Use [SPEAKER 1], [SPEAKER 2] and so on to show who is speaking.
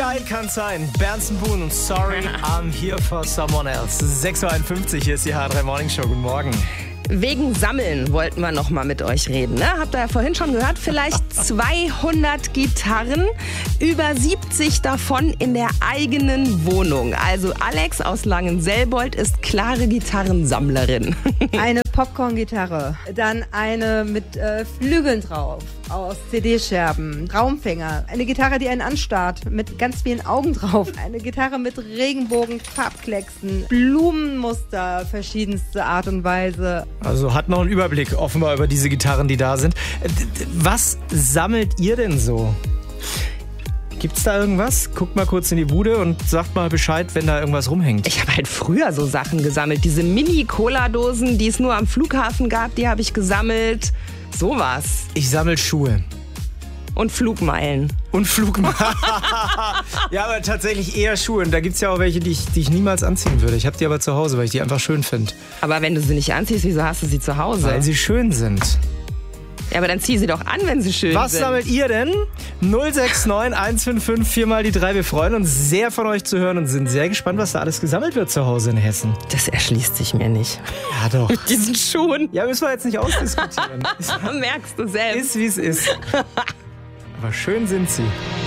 [SPEAKER 1] kann sein. Berndsen Boone und Sorry, I'm here for someone else. 6.51 Uhr, hier ist die H3 Morning Show. Guten Morgen.
[SPEAKER 2] Wegen Sammeln wollten wir noch mal mit euch reden. Ne? Habt ihr ja vorhin schon gehört, vielleicht 200 Gitarren, über 70 davon in der eigenen Wohnung. Also Alex aus Langenselbold ist klare Gitarrensammlerin.
[SPEAKER 3] Eine Popcorn-Gitarre, dann eine mit Flügeln drauf, aus CD-Scherben, Raumfänger, eine Gitarre, die einen anstarrt, mit ganz vielen Augen drauf, eine Gitarre mit Regenbogen, Farbklecksen, Blumenmuster, verschiedenste Art und Weise.
[SPEAKER 1] Also hat noch einen Überblick offenbar über diese Gitarren, die da sind. Was sammelt ihr denn so? Gibt's da irgendwas? Guckt mal kurz in die Bude und sagt mal Bescheid, wenn da irgendwas rumhängt.
[SPEAKER 2] Ich habe halt früher so Sachen gesammelt. Diese Mini-Cola-Dosen, die es nur am Flughafen gab, die habe ich gesammelt. Sowas.
[SPEAKER 1] Ich sammle Schuhe.
[SPEAKER 2] Und Flugmeilen.
[SPEAKER 1] Und Flugmeilen. Ja, aber tatsächlich eher Schuhe. Und da gibt's ja auch welche, die ich niemals anziehen würde. Ich habe die aber zu Hause, weil ich die einfach schön finde.
[SPEAKER 2] Aber wenn du sie nicht anziehst, wieso hast du sie zu Hause?
[SPEAKER 1] Weil sie schön sind.
[SPEAKER 2] Ja, aber dann zieh sie doch an, wenn sie schön sind.
[SPEAKER 1] Was sammelt ihr denn? 069 155 4 mal die 3. Wir freuen uns sehr von euch zu hören und sind sehr gespannt, was da alles gesammelt wird zu Hause in Hessen.
[SPEAKER 2] Das erschließt sich mir nicht.
[SPEAKER 1] Ja, doch.
[SPEAKER 2] Mit diesen Schuhen.
[SPEAKER 1] Ja, müssen wir jetzt nicht ausdiskutieren.
[SPEAKER 2] Merkst du selbst.
[SPEAKER 1] Ist, wie es ist. Aber schön sind sie.